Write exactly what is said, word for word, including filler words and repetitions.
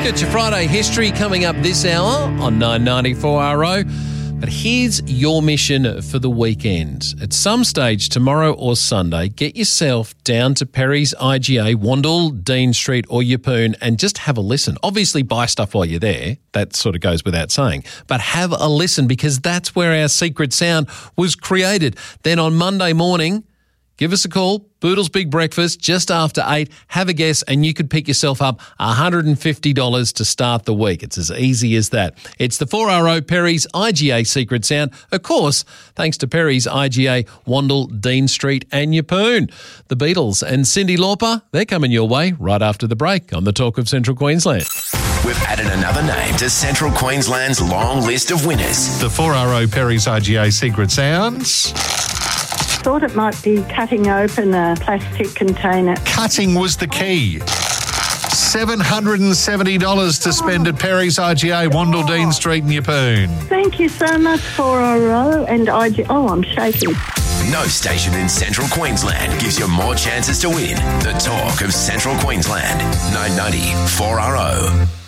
Got your Friday history coming up this hour on nine ninety-four R O. But here's your mission for the weekend. At some stage tomorrow or Sunday, get yourself down to Perry's I G A, Wandle, Dean Street or Yeppoon and just have a listen. Obviously buy stuff while you're there. That sort of goes without saying. But have a listen because that's where our secret sound was created. Then on Monday morning, give us a call, Boodle's Big Breakfast, just after eight. Have a guess and you could pick yourself up one hundred fifty dollars to start the week. It's as easy as that. It's the four R O Perry's I G A Secret Sound. Of course, thanks to Perry's I G A, Wandle, Dean Street and Yeppoon. The Beatles and Cyndi Lauper, they're coming your way right after the break on the Talk of Central Queensland. We've added another name to Central Queensland's long list of winners. The four R O Perry's I G A Secret Sounds. Thought it might be cutting open a plastic container. Cutting was the key. seven hundred seventy dollars to spend at Perry's I G A, Wandle, Dean Street and Yeppoon. Thank you so much, four R O and I G A. Oh, I'm shaking. No station in Central Queensland gives you more chances to win. The Talk of Central Queensland. nine ninety four R O.